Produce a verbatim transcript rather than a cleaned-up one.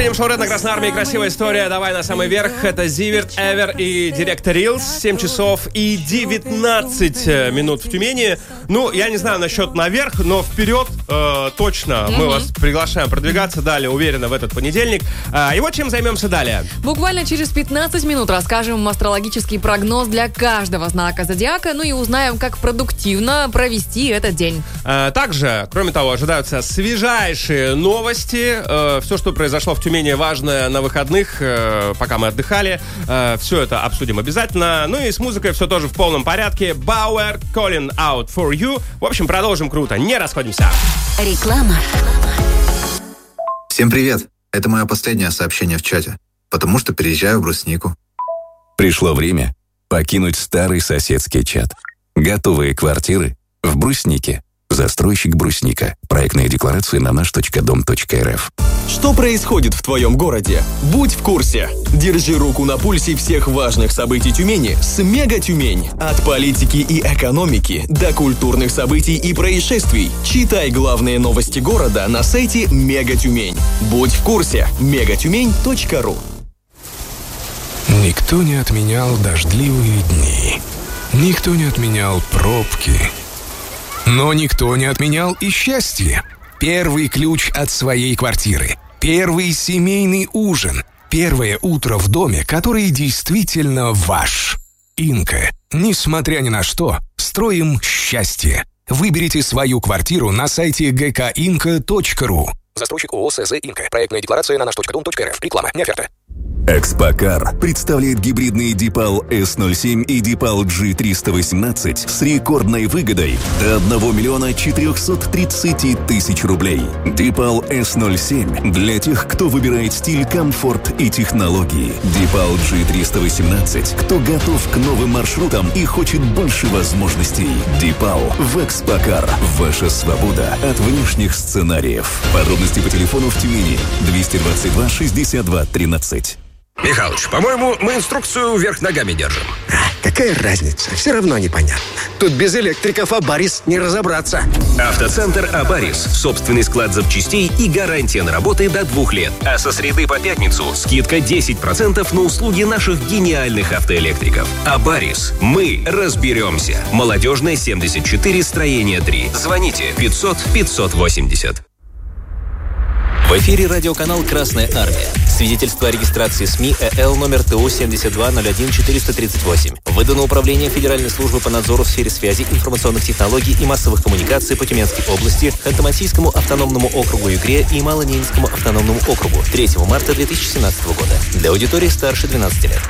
Утреннем шоу «Ред» на Красной Армии. Красивая история. Давай на самый верх. Это Зиверт, Эвер и Директор Рилс. семь часов и девятнадцать минут в Тюмени. Ну, я не знаю насчет наверх, но вперед э, точно. Mm-hmm. Мы вас приглашаем продвигаться далее, уверенно, в этот понедельник. А, и вот чем займемся далее. Буквально через пятнадцать минут расскажем астрологический прогноз для каждого знака зодиака. Ну и узнаем, как продуктивно провести этот день. А, также, кроме того, ожидаются свежайшие новости. Э, все, что произошло в Тюмени, важное на выходных, э, пока мы отдыхали. Э, все это обсудим обязательно. Ну и с музыкой все тоже в полном порядке. Bauer, Calling Out For You. В общем, продолжим круто. Не расходимся. Реклама. Всем привет. Это мое последнее сообщение в чате, потому что переезжаю в Бруснику. Пришло время покинуть старый соседский чат. Готовые квартиры в Бруснике. Застройщик Брусника. Проектная декларация на наш точка дом точка эр эф. Что происходит в твоем городе? Будь в курсе. Держи руку на пульсе всех важных событий Тюмени с Мега Тюмень. От политики и экономики до культурных событий и происшествий. Читай главные новости города на сайте Мега Тюмень. Будь в курсе. мега тюмень точка ру. Никто не отменял дождливые дни. Никто не отменял пробки. Но никто не отменял и счастье. Первый ключ от своей квартиры. Первый семейный ужин. Первое утро в доме, который действительно ваш. Инка. Несмотря ни на что, строим счастье. Выберите свою квартиру на сайте джи кей инка точка ру. Застройщик ООО СЗ «Инка». Проектная декларация на наш точка дом точка эр эф. Реклама, не оферта. Экспокар представляет гибридные Дипал эс ноль семь и Дипал джи триста восемнадцать с рекордной выгодой до одного миллиона четырехсот тридцати тысяч рублей. Дипал эс ноль семь для тех, кто выбирает стиль, комфорт и технологии. Дипал джи триста восемнадцать, кто готов к новым маршрутам и хочет больше возможностей. Дипал в Экспокар. Ваша свобода от внешних сценариев. Подробности по телефону в Тюмени двести двадцать два шестьдесят два тринадцать. Михалыч, по-моему, мы инструкцию вверх ногами держим. А, какая разница? Все равно непонятно. Тут без электриков Абарис не разобраться. Автоцентр Абарис. Собственный склад запчастей и гарантия на работы до двух лет. А со среды по пятницу скидка десять процентов на услуги наших гениальных автоэлектриков. Абарис. Мы разберемся. Молодежная, семьдесят четыре, строение три. Звоните пятьсот пятьсот восемьдесят. В эфире радиоканал «Красная Армия». Свидетельство о регистрации СМИ ЭЛ номер ТО семьдесят два ноль один четыреста тридцать восемь. Выдано Управлением Федеральной службы по надзору в сфере связи, информационных технологий и массовых коммуникаций по Тюменской области, Ханты-Мансийскому автономному округу Югре и Малоненецкому автономному округу третьего марта две тысячи семнадцатого года. Для аудитории старше двенадцати лет.